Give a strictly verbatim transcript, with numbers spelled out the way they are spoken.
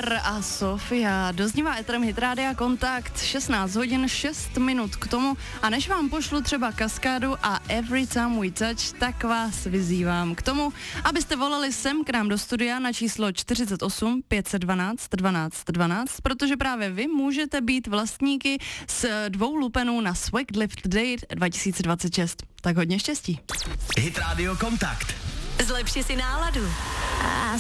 Oliver a Sofia. Doznívá etrem Hit Rádia Kontakt, šestnáct hodin šest minut k tomu. A než vám pošlu třeba Kaskádu a Every Time We Touch, tak vás vyzývám k tomu, abyste volali sem k nám do studia na číslo čtyřicet osm pět set dvanáct dvanáct dvanáct, protože právě vy můžete být vlastníky s dvou lupenů na Swag Lift Date dva tisíce dvacet šest. Tak hodně štěstí. Hit Radio Kontakt. Zlepši si náladu.